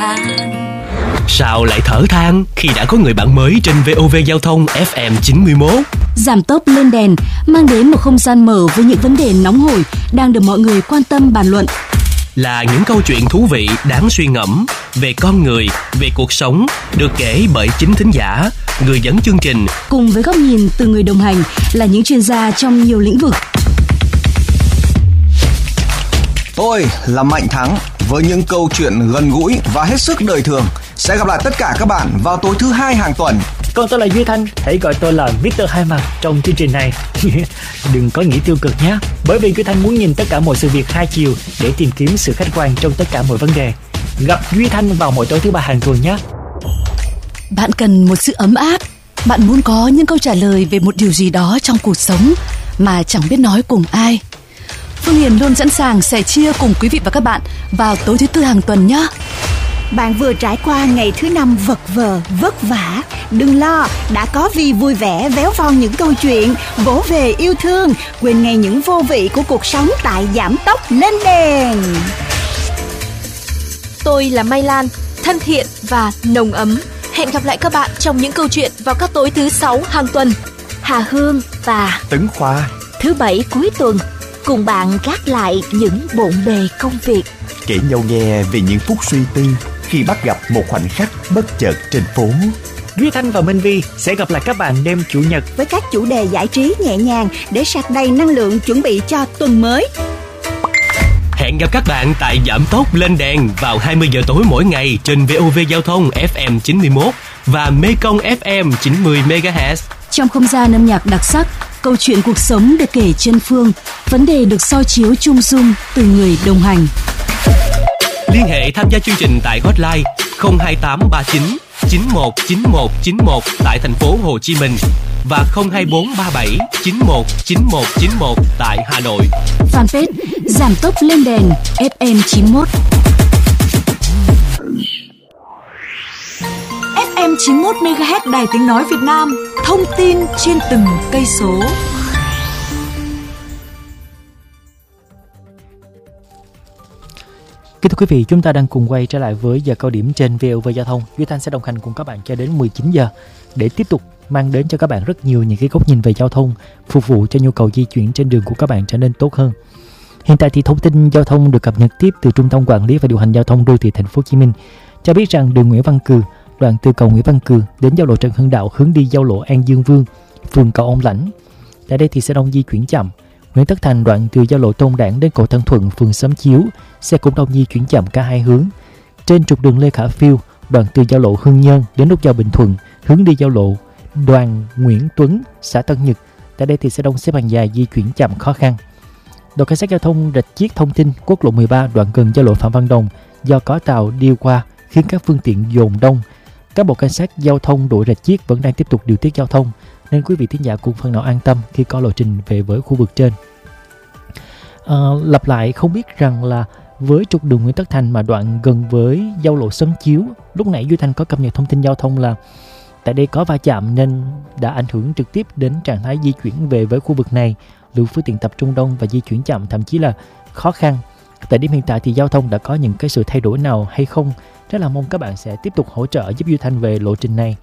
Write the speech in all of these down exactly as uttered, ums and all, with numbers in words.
than. Sao lại thở than khi đã có người bạn mới trên vê o vê Giao thông ép em chín mươi mốt? Giảm tốc lên đèn mang đến một không gian mở với những vấn đề nóng hổi đang được mọi người quan tâm bàn luận. Là những câu chuyện thú vị đáng suy ngẫm về con người, về cuộc sống, được kể bởi chính thính giả, người dẫn chương trình, cùng với góc nhìn từ người đồng hành là những chuyên gia trong nhiều lĩnh vực. Tôi là Mạnh Thắng với những câu chuyện gần gũi và hết sức đời thường. Sẽ gặp lại tất cả các bạn vào tối thứ hai hàng tuần. Còn tôi là Duy Thanh, hãy gọi tôi là mít tơ Hai Mặt trong chương trình này. Đừng có nghĩ tiêu cực nhé, bởi vì Duy Thanh muốn nhìn tất cả mọi sự việc hai chiều để tìm kiếm sự khách quan trong tất cả mọi vấn đề. Gặp Duy Thanh vào mỗi tối thứ ba hàng tuần nhé. Bạn cần một sự ấm áp, bạn muốn có những câu trả lời về một điều gì đó trong cuộc sống mà chẳng biết nói cùng ai. Phương Hiền luôn sẵn sàng sẻ chia cùng quý vị và các bạn vào tối thứ tư hàng tuần nhé. Bạn vừa trải qua ngày thứ năm vật vờ, vất vả. Đừng lo, đã có Vi vui vẻ véo von những câu chuyện, vỗ về yêu thương, quên ngay những vô vị của cuộc sống tại Giảm tốc lên đèn. Tôi là Mai Lan, thân thiện và nồng ấm. Hẹn gặp lại các bạn trong những câu chuyện vào các tối thứ sáu hàng tuần. Hà Hương và Tấn Khoa, thứ bảy cuối tuần, cùng bạn gác lại những bộn bề công việc, kể nhau nghe về những phút suy tư khi bắt gặp một khoảnh khắc bất chợt trên phố. Duy Thanh và Minh Vi sẽ gặp lại các bạn đêm Chủ nhật với các chủ đề giải trí nhẹ nhàng để sạc đầy năng lượng chuẩn bị cho tuần mới. Hẹn gặp các bạn tại Giảm tốc lên đèn vào hai mươi giờ tối mỗi ngày trên vê o vê Giao thông ép em chín mươi mốt và Mekong ép em chín mươi mê ga héc. Trong không gian âm nhạc đặc sắc, câu chuyện cuộc sống được kể chân phương, vấn đề được soi chiếu chung dung từ người đồng hành. Liên hệ tham gia chương trình tại hotline không hai tám ba chín chín một chín một chín một tại thành phố Hồ Chí Minh và không hai bốn ba bảy chín một chín một chín một tại Hà Nội. Fanpage Giảm tốc lên đèn ép em chín mốt. ép em chín mốt mê ga héc Đài Tiếng Nói Việt Nam, thông tin trên từng cây số. Kính thưa quý vị, chúng ta đang cùng quay trở lại với giờ cao điểm trên vê o vê Giao thông. Duy Thanh sẽ đồng hành cùng các bạn cho đến mười chín giờ để tiếp tục mang đến cho các bạn rất nhiều những cái góc nhìn về giao thông, phục vụ cho nhu cầu di chuyển trên đường của các bạn trở nên tốt hơn. Hiện tại thì thông tin giao thông được cập nhật tiếp từ Trung tâm Quản lý và Điều hành Giao thông Đô thị Thành phố Hồ Chí Minh cho biết rằng đường Nguyễn Văn Cừ, đoạn từ cầu Nguyễn Văn Cừ đến giao lộ Trần Hưng Đạo hướng đi giao lộ An Dương Vương, phường Cầu Ông Lãnh. Tại đây thì xe đông di chuyển chậm. Nguyễn Tất Thành đoạn từ giao lộ Tôn Đản đến cầu Tân Thuận, phường Xóm Chiếu, xe cũng đông di chuyển chậm cả hai hướng. Trên trục đường Lê Khả Phiêu, đoạn từ giao lộ Hưng Nhơn đến nút giao Bình Thuận, hướng đi giao lộ Đoàn Nguyễn Tuấn, xã Tân Nhật. Tại đây thì xe đông xếp hàng dài di chuyển chậm khó khăn. Đội cảnh sát giao thông Rạch Chiếc thông tin quốc lộ mười ba đoạn gần giao lộ Phạm Văn Đồng do có tàu đi qua khiến các phương tiện dồn đông. Các bộ cảnh sát giao thông đội Rạch Chiếc vẫn đang tiếp tục điều tiết giao thông, nên quý vị thính giả cũng phần nào an tâm khi có lộ trình về với khu vực trên. À, lặp lại không biết rằng là với trục đường Nguyễn Tất Thành mà đoạn gần với giao lộ Xóm Chiếu, lúc nãy Duy Thanh có cập nhật thông tin giao thông là tại đây có va chạm nên đã ảnh hưởng trực tiếp đến trạng thái di chuyển về với khu vực này. Lượng phương tiện tập trung đông và di chuyển chậm, thậm chí là khó khăn. Tại điểm hiện tại thì giao thông đã có những cái sự thay đổi nào hay không? Rất là mong các bạn sẽ tiếp tục hỗ trợ giúp Duy Thanh về lộ trình này.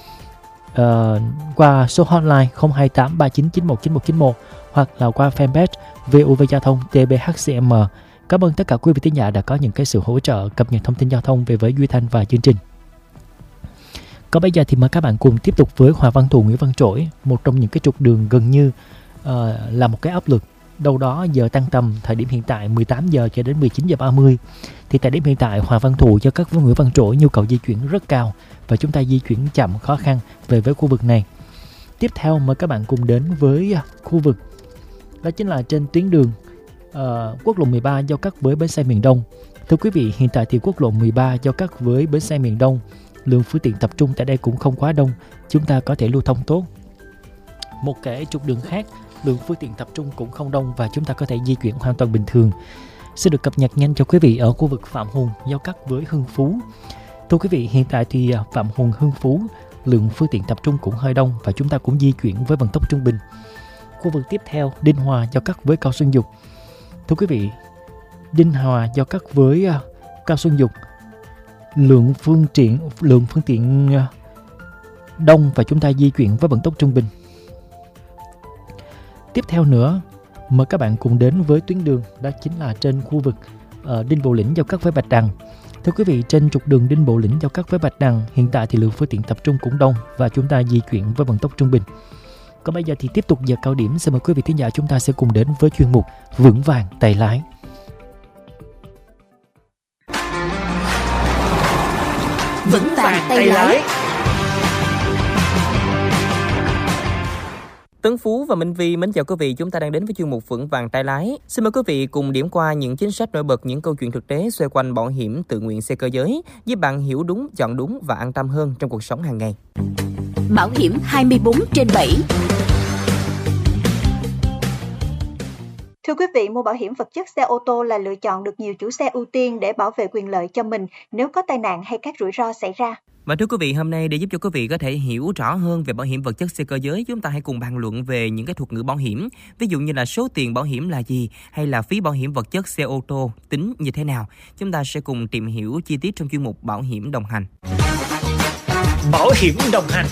Uh, qua số hotline không hai tám ba chín chín một chín một chín một hoặc là qua fanpage vê o vê Giao thông tê bê hát xê em. Cảm ơn tất cả quý vị thính giả đã có những cái sự hỗ trợ cập nhật thông tin giao thông về với Duy Thanh và chương trình. Còn bây giờ thì mời các bạn cùng tiếp tục với Hoàng Văn Thụ, Nguyễn Văn Trỗi, một trong những cái trục đường gần như uh, là một cái áp lực. Đâu đó giờ tăng tầm thời điểm hiện tại mười tám giờ cho đến mười chín giờ ba mươi. Thì tại điểm hiện tại Hoàng Văn Thụ cho các Nguyễn Văn Trỗi nhu cầu di chuyển rất cao và chúng ta di chuyển chậm khó khăn về với khu vực này. Tiếp theo mời các bạn cùng đến với khu vực đó chính là trên tuyến đường uh, quốc lộ mười ba giao cắt với bến xe miền Đông. Thưa quý vị, hiện tại thì quốc lộ mười ba giao cắt với bến xe miền Đông, lượng phương tiện tập trung tại đây cũng không quá đông, chúng ta có thể lưu thông tốt. Một cái trục đường khác, lượng phương tiện tập trung cũng không đông và chúng ta có thể di chuyển hoàn toàn bình thường. Sẽ được cập nhật nhanh cho quý vị ở khu vực Phạm Hùng giao cắt với Hưng Phú. Thưa quý vị, hiện tại thì Phạm Hùng Hưng Phú lượng phương tiện tập trung cũng hơi đông và chúng ta cũng di chuyển với vận tốc trung bình. Khu vực tiếp theo Đinh Hòa giao cắt với Cao Xuân Dục. Thưa quý vị, Đinh Hòa giao cắt với Cao Xuân Dục, lượng phương tiện lượng phương tiện đông và chúng ta di chuyển với vận tốc trung bình. Tiếp theo nữa, mời các bạn cùng đến với tuyến đường, đó chính là trên khu vực uh, Đinh Bộ Lĩnh giao cắt với Bạch Đằng. Thưa quý vị, trên trục đường Đinh Bộ Lĩnh giao cắt với Bạch Đằng, hiện tại thì lượng phương tiện tập trung cũng đông và chúng ta di chuyển với vận tốc trung bình. Còn bây giờ thì tiếp tục giờ cao điểm, xin mời quý vị thính giả chúng ta sẽ cùng đến với chuyên mục Vững vàng tay lái. Vững vàng tay lái. Tấn Phú và Minh Vi mến chào quý vị, chúng ta đang đến với chuyên mục Vững vàng tay lái. Xin mời quý vị cùng điểm qua những chính sách nổi bật, những câu chuyện thực tế xoay quanh bảo hiểm tự nguyện xe cơ giới, giúp bạn hiểu đúng, chọn đúng và an tâm hơn trong cuộc sống hàng ngày. Bảo hiểm hai mươi bốn trên bảy. Thưa quý vị, mua bảo hiểm vật chất xe ô tô là lựa chọn được nhiều chủ xe ưu tiên để bảo vệ quyền lợi cho mình nếu có tai nạn hay các rủi ro xảy ra. Và thưa quý vị, hôm nay để giúp cho quý vị có thể hiểu rõ hơn về bảo hiểm vật chất xe cơ giới, chúng ta hãy cùng bàn luận về những cái thuật ngữ bảo hiểm. Ví dụ như là số tiền bảo hiểm là gì, hay là phí bảo hiểm vật chất xe ô tô tính như thế nào. Chúng ta sẽ cùng tìm hiểu chi tiết trong chuyên mục Bảo hiểm đồng hành. Bảo hiểm đồng hành.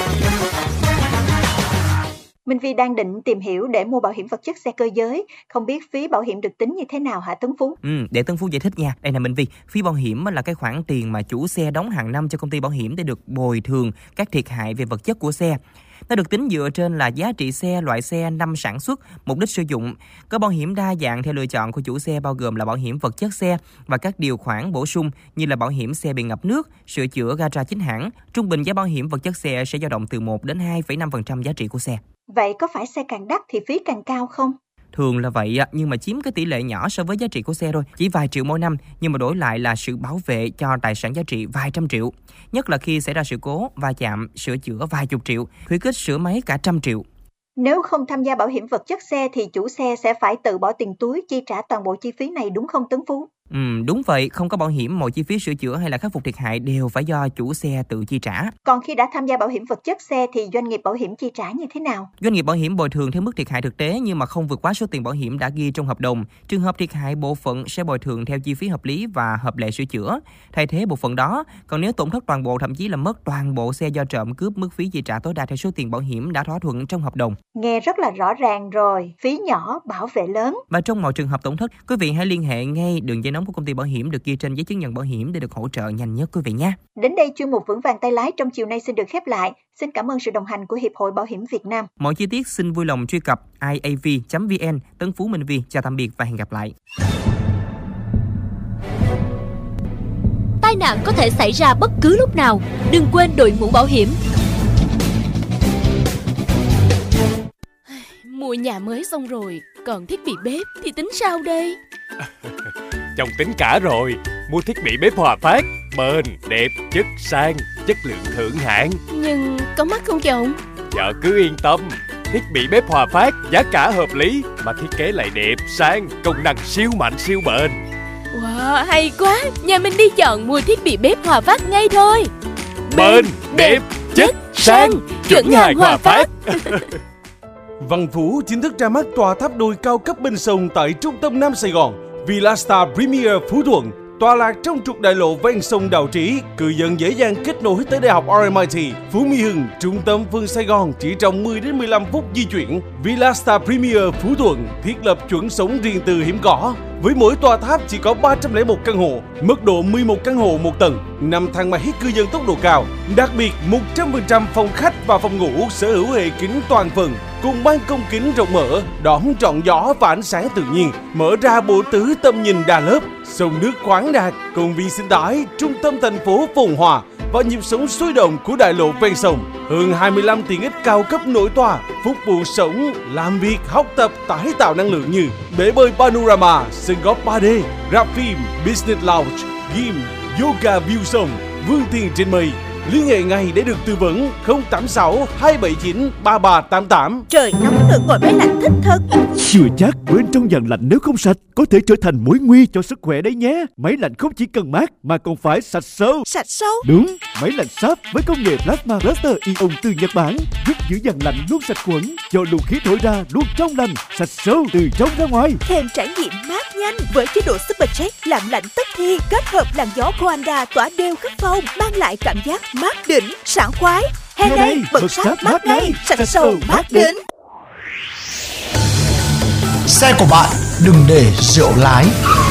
Minh Vi đang định tìm hiểu để mua bảo hiểm vật chất xe cơ giới, không biết phí bảo hiểm được tính như thế nào hả Tấn Phú? Ừ, để Tấn Phú giải thích nha. Đây là Minh Vi, phí bảo hiểm là cái khoản tiền mà chủ xe đóng hàng năm cho công ty bảo hiểm để được bồi thường các thiệt hại về vật chất của xe. Nó được tính dựa trên là giá trị xe, loại xe, năm sản xuất, mục đích sử dụng. Có bảo hiểm đa dạng theo lựa chọn của chủ xe, bao gồm là bảo hiểm vật chất xe và các điều khoản bổ sung như là bảo hiểm xe bị ngập nước, sửa chữa gara chính hãng. Trung bình giá bảo hiểm vật chất xe sẽ dao động từ một đến hai phẩy năm phần trăm giá trị của xe. Vậy có phải xe càng đắt thì phí càng cao không? Thường là vậy, nhưng mà chiếm cái tỷ lệ nhỏ so với giá trị của xe thôi, chỉ vài triệu mỗi năm, nhưng mà đổi lại là sự bảo vệ cho tài sản giá trị vài trăm triệu. Nhất là khi xảy ra sự cố, va chạm, sửa chữa vài chục triệu, khuyến khích sửa máy cả trăm triệu. Nếu không tham gia bảo hiểm vật chất xe thì chủ xe sẽ phải tự bỏ tiền túi chi trả toàn bộ chi phí này, đúng không Tấn Phú? Ừ, đúng vậy, không có bảo hiểm, mọi chi phí sửa chữa hay là khắc phục thiệt hại đều phải do chủ xe tự chi trả. Còn khi đã tham gia bảo hiểm vật chất xe thì doanh nghiệp bảo hiểm chi trả như thế nào? Doanh nghiệp bảo hiểm bồi thường theo mức thiệt hại thực tế nhưng mà không vượt quá số tiền bảo hiểm đã ghi trong hợp đồng. Trường hợp thiệt hại bộ phận sẽ bồi thường theo chi phí hợp lý và hợp lệ sửa chữa, thay thế bộ phận đó. Còn nếu tổn thất toàn bộ, thậm chí là mất toàn bộ xe do trộm cướp, mức phí chi trả tối đa theo số tiền bảo hiểm đã thỏa thuận trong hợp đồng. Nghe rất là rõ ràng rồi, phí nhỏ, bảo vệ lớn. Và trong mọi trường hợp tổn thất, quý vị hãy liên hệ ngay đường dây nóng của công ty bảo hiểm được ghi trên giấy chứng nhận bảo hiểm để được hỗ trợ nhanh nhất quý vị nhé. Đến đây chuyên mục Vững vàng tay lái trong chiều nay xin được khép lại. Xin cảm ơn sự đồng hành của Hiệp hội Bảo hiểm Việt Nam. Mọi chi tiết xin vui lòng truy cập i a v chấm v n. Tấn Phú, Minh Vi chào tạm biệt và hẹn gặp lại. Tai nạn có thể xảy ra bất cứ lúc nào, đừng quên đội mũ bảo hiểm. Mua nhà mới xong rồi, còn thiết bị bếp thì tính sao đây? Chồng tính cả rồi, mua thiết bị bếp Hòa Phát, bền, đẹp, chất sang, chất lượng thượng hạng. Nhưng có mắc không chồng? Vợ cứ yên tâm, thiết bị bếp Hòa Phát giá cả hợp lý mà thiết kế lại đẹp, sang, công năng siêu mạnh siêu bền. Wow, hay quá, nhà mình đi chọn mua thiết bị bếp Hòa Phát ngay thôi. Bền, đẹp, chất, sang, chuẩn hàng Hòa Phát. Văn Phú chính thức ra mắt tòa tháp đôi cao cấp bên sông tại trung tâm Nam Sài Gòn. Villa Star Premier Phú Thuận, tọa lạc trong trục đại lộ ven sông Đào Trí, cư dân dễ dàng kết nối tới Đại học rờ em i tê, Phú Mỹ Hưng, trung tâm phương Sài Gòn chỉ trong mười đến mười lăm phút di chuyển. Villa Star Premier Phú Thuận thiết lập chuẩn sống riêng tư hiếm có. Với mỗi tòa tháp chỉ có ba trăm lẻ một căn hộ, mức độ mười một căn hộ một tầng, năm thang máy cư dân tốc độ cao. Đặc biệt, một trăm phần trăm phòng khách và phòng ngủ sở hữu hệ kính toàn phần, cùng ban công kính rộng mở, đón trọn gió và ánh sáng tự nhiên, mở ra bộ tứ tầm nhìn đa lớp, sông nước khoáng đạt, công viên sinh thái, trung tâm thành phố phồn hoa và nhịp sống sôi động của đại lộ ven sông. Hơn hai mươi lăm tiện ích cao cấp nổi tòa, phục vụ sống, làm việc, học tập, tái tạo năng lượng như bể bơi panorama, sân golf ba D, rạp phim, business lounge, gym, yoga view sông, vươn tiền trên mây. Liên hệ ngay để được tư vấn không tám sáu hai bảy chín ba ba tám tám. Trời nóng được ngồi máy lạnh thích thật. Chưa chắc bên trong dàn lạnh nếu không sạch có thể trở thành mối nguy cho sức khỏe đấy nhé. Máy lạnh không chỉ cần mát mà còn phải sạch sâu. Sạch sâu? Đúng, máy lạnh Sharp với công nghệ Plasma Cluster Ion từ Nhật Bản giúp giữ dàn lạnh luôn sạch khuẩn, cho luồng khí thổi ra luôn trong lành, sạch sâu từ trong ra ngoài. Thêm trải nghiệm mát nhanh với chế độ Superjet làm lạnh tất thi kết hợp làn gió Coanda tỏa đều khắp phòng, mang lại cảm giác mát đỉnh, sảng khoái. Hè đây bật sát mát ngay, sạch sầu mát đến. Xe của bạn đừng để rượu lái.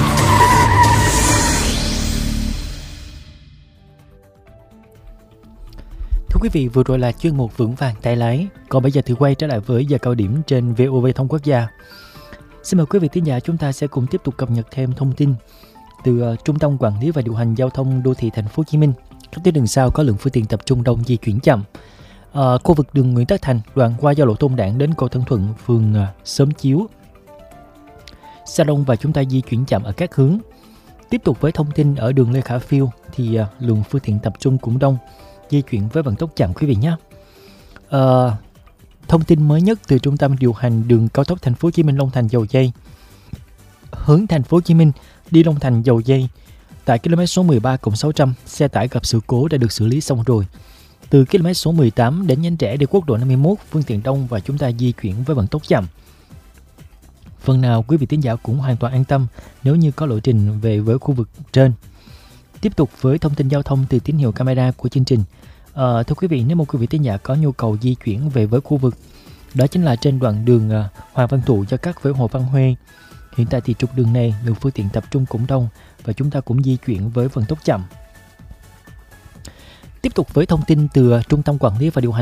Thưa quý vị, vừa rồi là chuyên mục Vững Vàng Tay Lái. Còn bây giờ thì quay trở lại với giờ cao điểm trên vê o vê Thông Quốc gia. Xin mời quý vị thính giả, chúng ta sẽ cùng tiếp tục cập nhật thêm thông tin từ uh, Trung tâm Quản lý và Điều hành Giao thông Đô thị Thành phố Hồ Chí Minh. Các tuyến đường sau có lượng phương tiện tập trung đông di chuyển chậm. Uh, khu vực đường Nguyễn Tất Thành, đoạn qua giao lộ Tôn Đản đến cầu Tân Thuận, phường uh, Xóm Chiếu, xe đông và chúng ta di chuyển chậm ở các hướng. Tiếp tục với thông tin ở đường Lê Khả Phiêu thì uh, lượng phương tiện tập trung cũng đông, di chuyển với vận tốc chậm quý vị nhé. Uh, thông tin mới nhất từ Trung tâm Điều hành Đường Cao tốc Thành phố Hồ Chí Minh Long Thành Dầu Giây, hướng Thành phố Hồ Chí Minh đi Long Thành Dầu Giây, tại km số mười ba cộng sáu trăm, xe tải gặp sự cố đã được xử lý xong rồi. Từ km số mười tám đến Nhánh Rẽ đi quốc lộ năm mươi mốt, phương tiện đông và chúng ta di chuyển với vận tốc chậm. Phần nào quý vị tín giả cũng hoàn toàn an tâm nếu như có lộ trình về với khu vực trên. Tiếp tục với thông tin giao thông từ tín hiệu camera của chương trình. À, thưa quý vị, nếu một quý vị tín giả có nhu cầu di chuyển về với khu vực, đó chính là trên đoạn đường uh, Hoàng Văn Thụ giao cắt với Hồ Văn Huê. Hiện tại thì trục đường này lượng phương tiện tập trung cũng đông và chúng ta cũng di chuyển với vận tốc chậm. Tiếp tục với thông tin từ uh, Trung tâm Quản lý và Điều hành